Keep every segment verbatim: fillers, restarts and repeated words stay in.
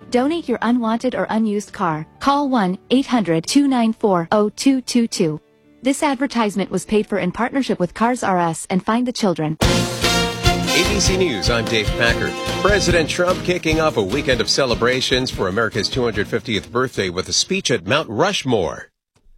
Donate your unwanted or unused car. Call one eight hundred, two nine four, zero two two two. This advertisement was paid for in partnership with Cars R Us and Find the Children. A B C News, I'm Dave Packer. President Trump kicking off a weekend of celebrations for America's two hundred fiftieth birthday with a speech at Mount Rushmore.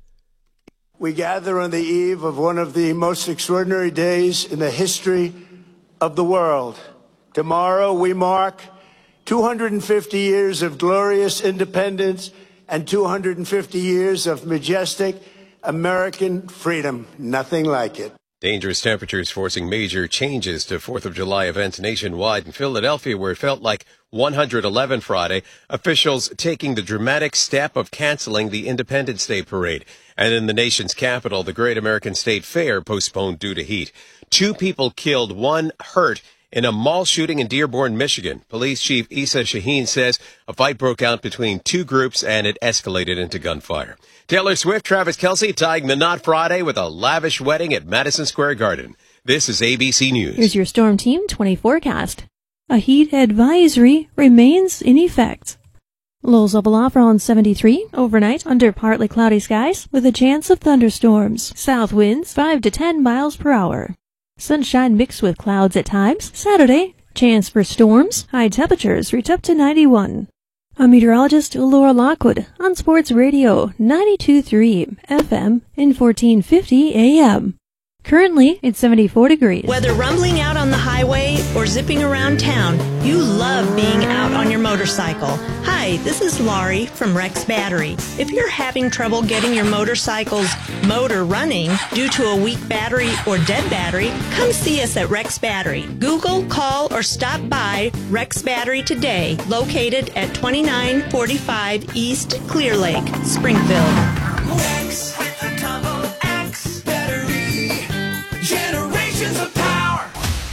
We gather on the eve of one of the most extraordinary days in the history of the world. Tomorrow we mark two hundred fifty years of glorious independence and two hundred fifty years of majestic American freedom. Nothing like it. Dangerous temperatures forcing major changes to fourth of July events nationwide. In Philadelphia, where it felt like one hundred eleven Friday, officials taking the dramatic step of canceling the Independence Day parade. And in the nation's capital, the Great American State Fair postponed due to heat. Two people killed, one hurt in a mall shooting in Dearborn, Michigan. Police Chief Issa Shaheen says a fight broke out between two groups and it escalated into gunfire. Taylor Swift, Travis Kelce tying the knot Friday with a lavish wedding at Madison Square Garden. This is A B C News. Here's your Storm Team twenty forecast. A heat advisory remains in effect. Lows level off around seventy-three. Overnight, under partly cloudy skies with a chance of thunderstorms. South winds five to ten miles per hour. Sunshine mixed with clouds at times. Saturday, chance for storms. High temperatures reach up to ninety-one. I'm meteorologist Laura Lockwood on Sports Radio ninety-two point three F M and fourteen fifty A M. Currently, it's seventy-four degrees. Whether rumbling out on the highway or zipping around town, you love being out on your motorcycle. Hi, this is Laurie from Rex Battery. If you're having trouble getting your motorcycle's motor running due to a weak battery or dead battery, come see us at Rex Battery. Google, call, or stop by Rex Battery today, located at twenty-nine forty-five East Clear Lake, Springfield. Rex with a double X battery. Generations of power.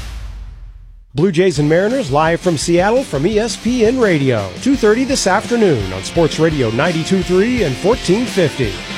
Blue Jays and Mariners live from Seattle from E S P N Radio. two thirty this afternoon on Sports Radio ninety-two point three and fourteen fifty.